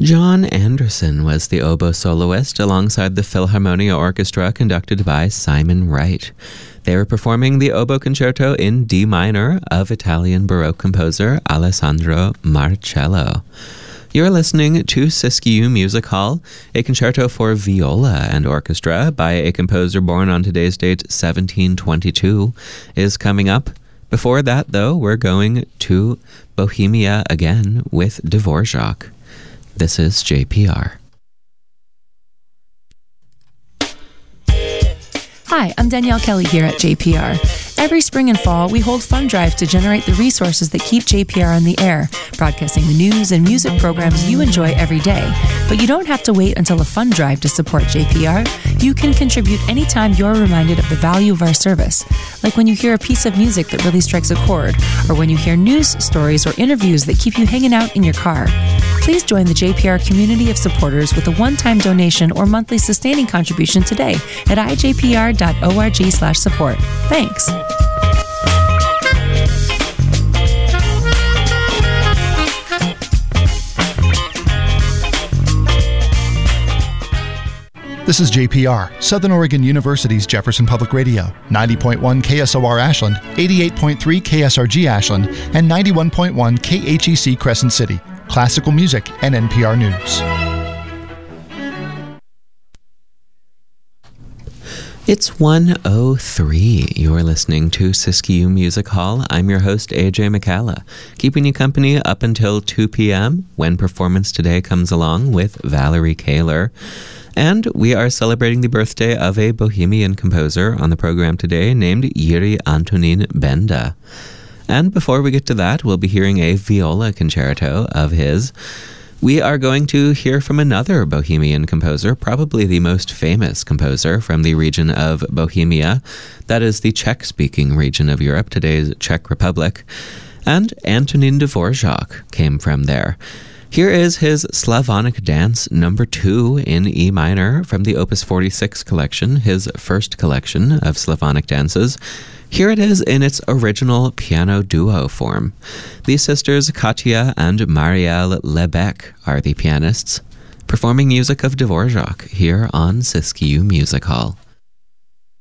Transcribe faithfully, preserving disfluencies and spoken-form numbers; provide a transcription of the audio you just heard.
John Anderson was the oboe soloist alongside the Philharmonia Orchestra conducted by Simon Wright. They were performing the oboe concerto in D minor of Italian Baroque composer Alessandro Marcello. You're listening to Siskiyou Music Hall. A concerto for viola and orchestra by a composer born on today's date, seventeen twenty-two, is coming up. Before that, though, we're going to Bohemia again with Dvorak. This is J P R. Hi, I'm Danielle Kelly here at J P R. Every spring and fall, we hold fund drives to generate the resources that keep J P R on the air, broadcasting the news and music programs you enjoy every day. But you don't have to wait until a fund drive to support J P R. You can contribute anytime you're reminded of the value of our service, like when you hear a piece of music that really strikes a chord, or when you hear news stories or interviews that keep you hanging out in your car. Please join the J P R community of supporters with a one-time donation or monthly sustaining contribution today at i j p r dot org slash support. Thanks. This is J P R, Southern Oregon University's Jefferson Public Radio, ninety point one K S O R Ashland, eighty-eight point three K S R G Ashland, and ninety-one point one K H E C Crescent City. Classical music and N P R News. It's one oh three. You're listening to Siskiyou Music Hall. I'm your host, A J McCalla, keeping you company up until two p.m. when Performance Today comes along with Valerie Kaler. And we are celebrating the birthday of a Bohemian composer on the program today named Jiří Antonín Benda. And before we get to that, we'll be hearing a viola concerto of his. We are going to hear from another Bohemian composer, probably the most famous composer from the region of Bohemia. That is the Czech-speaking region of Europe, today's Czech Republic. And Antonín Dvorak came from there. Here is his Slavonic Dance number two in E minor from the Opus forty-six collection, his first collection of Slavonic dances. Here it is in its original piano duo form. The sisters Katja and Marielle Lebec are the pianists, performing music of Dvorak here on Siskiyou Music Hall.